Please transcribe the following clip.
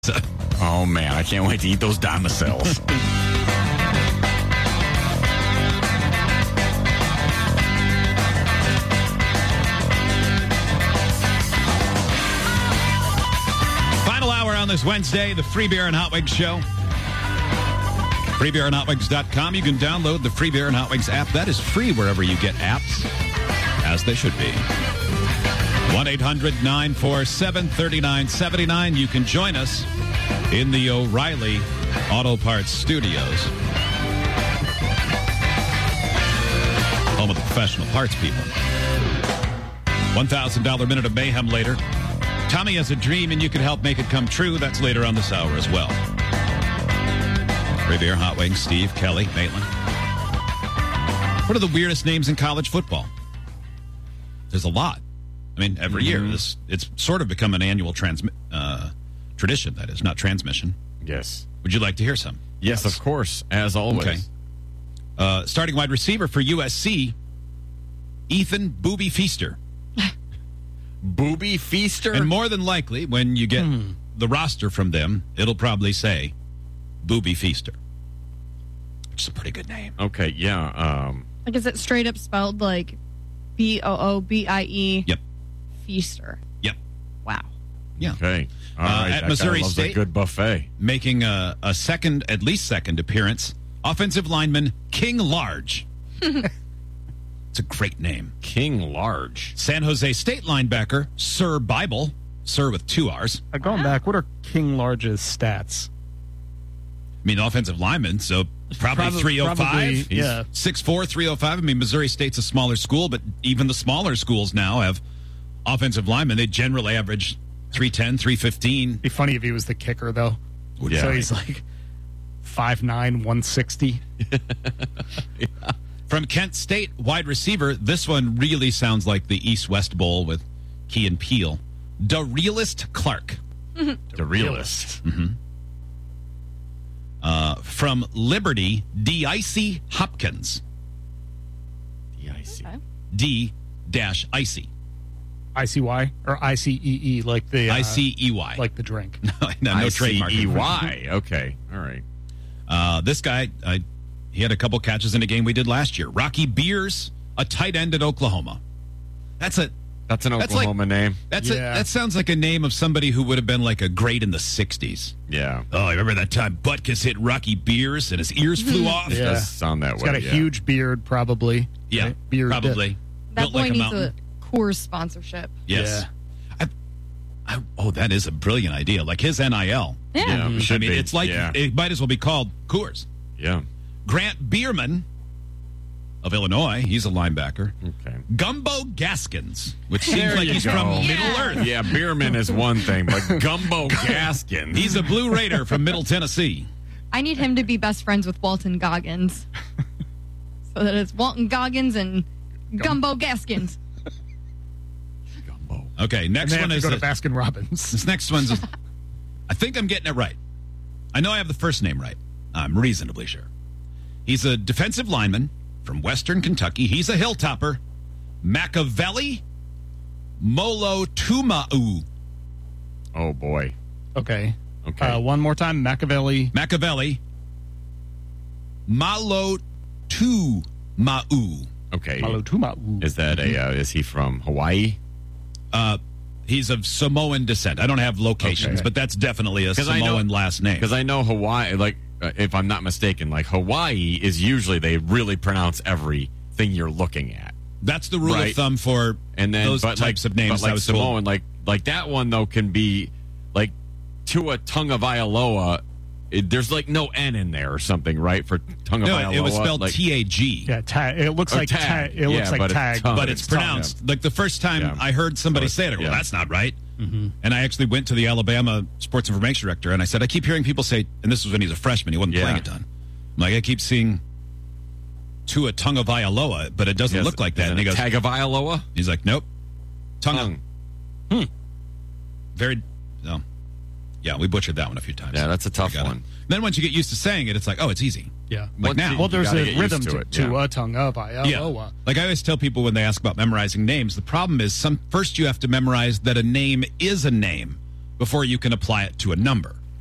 Oh, man, I can't wait to eat those Domicils. Final hour on this Wednesday, the Free Beer and Hot Wings Show. FreeBeerandHotWings.com. You can download the Free Beer and Hot Wings app. That is free wherever you get apps, as they should be. 1-800-947-3979. You can join us in the O'Reilly Auto Parts Studios. Home of the professional parts people. $1,000 minute of mayhem later. Tommy has a dream and you can help make it come true. That's later on this hour as well. Free Beer, Hot Wings, Steve, Kelly, Maitland. What are the weirdest names in college football? There's a lot. I mean, every year, it's sort of become an annual tradition, that is, not transmission. Yes. Would you like to hear some? Yes, of course, as always. Okay. Starting wide receiver for USC, Ethan Booby Feaster. Booby Feaster? And more than likely, when you get the roster from them, it'll probably say Booby Feaster. Which is a pretty good name. Okay, yeah. Like, is it straight up spelled like Boobie? Yep. Feaster. Yep. Wow. Yeah. Okay. All right. At that Missouri guy loves State, a good buffet. Making a at least second appearance, offensive lineman King Large. It's a great name. King Large. San Jose State linebacker Sir Bible, Sir with 2 R's. Going back, what are King Large's stats? I mean, offensive lineman, so probably 305. Probably, yeah. 6'4", 305. I mean, Missouri State's a smaller school, but even the smaller schools now have offensive linemen. They generally average 310, 315. Be funny if he was the kicker, though. Yeah. So he's like 5'9", 160. Yeah. From Kent State, wide receiver, this one really sounds like the East-West Bowl with Key and Peele. DeRealist Clark. The realist. From Liberty, D-Icy Hopkins. D-I-C. Okay. D-Icy. ICY or ICEE, like the I-C-E-Y. like the drink. no trademark. I-C-E-Y. Okay. All right. This guy, he had a couple catches in a game we did last year. Rocky Beers, a tight end at Oklahoma. That's an Oklahoma name. That sounds like a name of somebody who would have been like a great in the 60s. Yeah. Oh, I remember that time Butkus hit Rocky Beers and his ears flew off? It does sound that He's way. got a huge beard, probably. Yeah, right? Beard. probably. That Built boy like a needs mountain. a Coors sponsorship. Yes. That is a brilliant idea. Like his NIL. Yeah. Yeah, I mean, it's like it might as well be called Coors. Yeah. Grant Bierman of Illinois. He's a linebacker. Okay. Gumbo Gaskins, which seems There like you he's go. from Yeah. Middle Earth. Yeah, Bierman is one thing, but Gumbo Gaskin. He's a Blue Raider from Middle Tennessee. I need him to be best friends with Walton Goggins. So that it's Walton Goggins and Gumbo Gaskins. Gumbo. Okay, next And one they is have to go to Baskin Robbins. this next one's. I think I'm getting it right. I know I have the first name right. I'm reasonably sure. He's a defensive lineman from Western Kentucky. He's a hilltopper. Machiavelli Molo Tumau. Oh, boy. Okay. Okay. One more time, Machiavelli. Machiavelli Malo Tumau. Okay. Malotuma. Is that is he from Hawaii? He's of Samoan descent. I don't have locations, Okay. but that's definitely a 'Cause I know- Samoan last name. Because I know Hawaii, like, if I'm not mistaken, like Hawaii is usually they really pronounce everything you're looking at. That's the rule Right. of thumb for And then, those but types like, of names. but like I was told. Samoan, like that one though can be like Tua Tagovailoa. There's like no N in there or something, right? For Tagovailoa. No, it was spelled like, T-A-G. Yeah, it looks Or like tag. it looks Yeah, like but it's tag, tongue. But it's pronounced like the first time Yeah. I heard somebody So say it. I go, yeah. that's not right. And I actually went to the Alabama sports information director and I said, I keep hearing people say, and this was when he was a freshman, he wasn't Yeah. playing a ton. I'm like, I keep seeing Tua Tagovailoa, but it doesn't look like that. And he goes, Tagovailoa. he's like, nope, Tunga. Tongue. Very, no. Yeah, we butchered that one a few times. Yeah, that's a tough I got it. one. Then once you get used to saying it, it's like, oh, it's easy. Yeah. Like now. Well, there's gotta a get used rhythm to to it, to yeah. a tongue of Iowa. Like I always tell people when they ask about memorizing names, the problem is first you have to memorize that a name is a name before you can apply it to a number.